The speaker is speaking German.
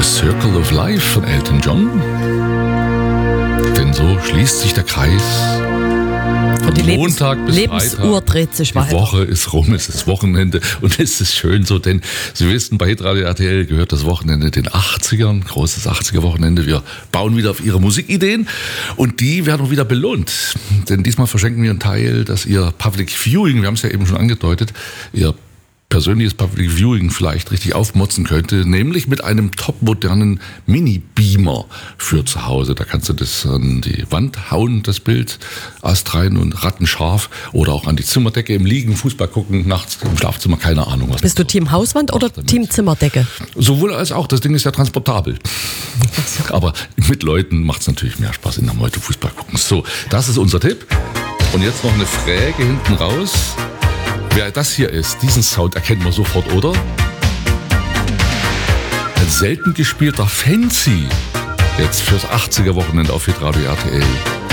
The Circle of Life von Elton John. Denn so schließt sich der Kreis. Und die Montag bis Lebensuhr Freitag. dreht sich weiter. Die Woche ist rum, es ist Wochenende und es ist schön so, denn Sie wissen, bei Hitradio RTL gehört das Wochenende den 80ern, großes 80er-Wochenende. Wir bauen wieder auf Ihre Musikideen und die werden auch wieder belohnt. Denn diesmal verschenken wir einen Teil, dass Ihr Public Viewing, wir haben es ja eben schon angedeutet, Ihr persönliches Public Viewing vielleicht richtig aufmotzen könnte, nämlich mit einem topmodernen Mini-Beamer für zu Hause. Da kannst du das an die Wand hauen, das Bild, astrein und rattenscharf, oder auch an die Zimmerdecke im Liegen, Fußball gucken, nachts im Schlafzimmer, keine Ahnung. Was Bist du Team Hauswand oder Team Zimmerdecke? Sowohl als auch, das Ding ist ja transportabel. Aber mit Leuten macht es natürlich mehr Spaß in der Meute Fußball gucken. So, das ist unser Tipp. Und jetzt noch eine Fräge hinten raus. Wer das hier ist, diesen Sound erkennt man sofort, oder? Ein selten gespielter Fancy. Jetzt fürs 80er-Wochenende auf Hitradio RTL.